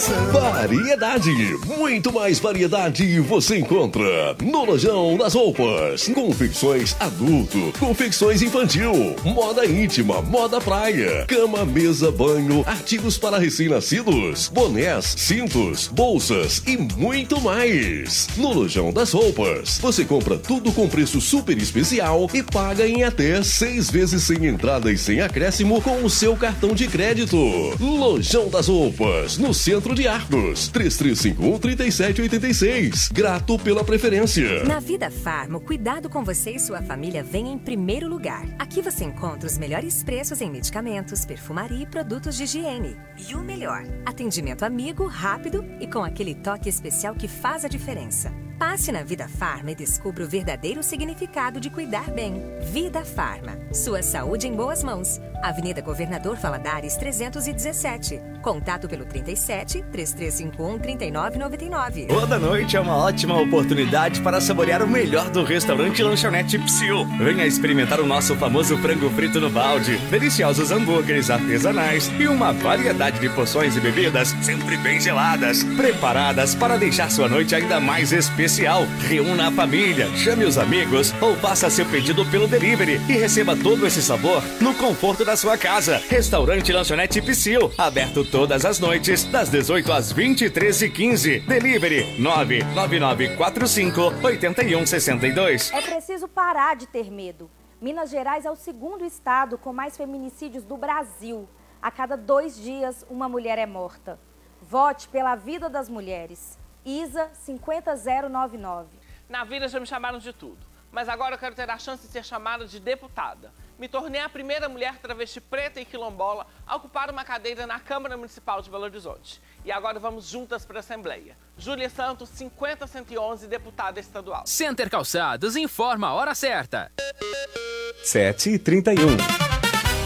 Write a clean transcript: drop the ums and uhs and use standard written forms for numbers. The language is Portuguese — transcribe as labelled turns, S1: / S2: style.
S1: Variedade, muito mais variedade você encontra no Lojão das Roupas. Confecções adulto, confecções infantil, moda íntima, moda praia, cama, mesa, banho, artigos para recém-nascidos, bonés, cintos, bolsas e muito mais. No Lojão das Roupas, você compra tudo com preço super especial e paga em até 6 vezes sem entrada e sem acréscimo com o seu cartão de crédito. Lojão das Roupas, no centro de Arcos, 3351-3786. Grato pela preferência.
S2: Na Vida Farma, o cuidado com você e sua família vem em primeiro lugar. Aqui você encontra os melhores preços em medicamentos, perfumaria e produtos de higiene. E o melhor, atendimento amigo, rápido e com aquele toque especial que faz a diferença. Passe na Vida Farma e descubra o verdadeiro significado de cuidar bem. Vida Farma. Sua saúde em boas mãos. Avenida Governador Valadares 317. Contato pelo 37-3351-3999.
S3: Toda noite é uma ótima oportunidade para saborear o melhor do restaurante Lanchonete Psyu. Venha experimentar o nosso famoso frango frito no balde, deliciosos hambúrgueres artesanais e uma variedade de porções e bebidas sempre bem geladas, preparadas para deixar sua noite ainda mais especial. Reúna a família, chame os amigos ou faça seu pedido pelo delivery e receba todo esse sabor no conforto da sua casa. Restaurante Lanchonete Psyu, aberto todas as noites, das 18 às 23h15. Delivery 99945-8162.
S4: É preciso parar de ter medo. Minas Gerais é o segundo estado com mais feminicídios do Brasil. A cada 2 dias, uma mulher é morta. Vote pela vida das mulheres. ISA 50099.
S5: Na vida já me chamaram de tudo, mas agora eu quero ter a chance de ser chamada de deputada. Me tornei a primeira mulher travesti preta e quilombola a ocupar uma cadeira na Câmara Municipal de Belo Horizonte. E agora vamos juntas para a Assembleia. Júlia Santos, 50111, deputada estadual.
S6: Center Calçados informa a hora certa.
S7: 7h31.